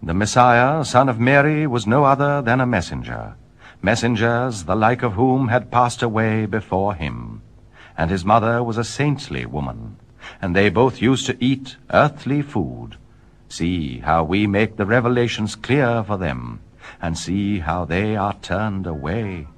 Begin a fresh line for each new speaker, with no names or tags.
The Messiah, son of Mary, was no other than a messenger, messengers the like of whom had passed away before him. And his mother was a saintly woman, and they both used to eat earthly food. See how we make the revelations clear for them, and see how they are turned away.